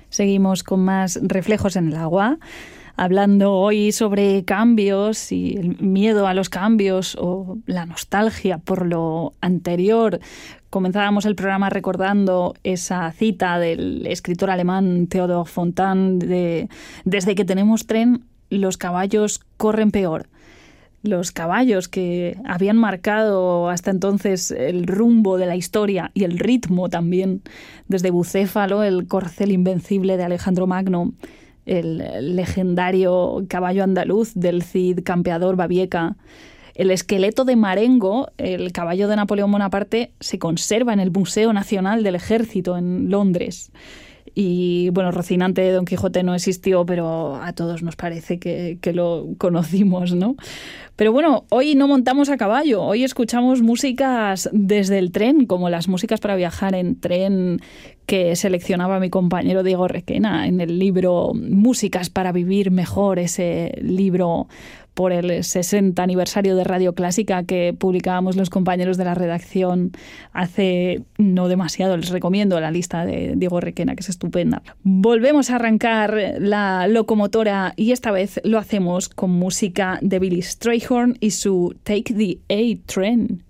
Seguimos con más Reflejos en el Agua, hablando hoy sobre cambios y el miedo a los cambios o la nostalgia por lo anterior. Comenzábamos el programa recordando esa cita del escritor alemán Theodor Fontane de «Desde que tenemos tren, los caballos corren peor». Los caballos que habían marcado hasta entonces el rumbo de la historia y el ritmo también, desde Bucéfalo, el corcel invencible de Alejandro Magno, el legendario caballo andaluz del Cid campeador Babieca, el esqueleto de Marengo, el caballo de Napoleón Bonaparte, se conserva en el Museo Nacional del Ejército en Londres. Y bueno, Rocinante Don Quijote no existió, pero a todos nos parece que lo conocimos, ¿no? Pero bueno, hoy no montamos a caballo, hoy escuchamos músicas desde el tren, como las músicas para viajar en tren que seleccionaba mi compañero Diego Requena en el libro Músicas para vivir mejor, ese libro por el 60 aniversario de Radio Clásica que publicábamos los compañeros de la redacción hace no demasiado. Les recomiendo la lista de Diego Requena, que es estupenda. Volvemos a arrancar la locomotora y esta vez lo hacemos con música de Billy Strayhorn y su Take the A-Train.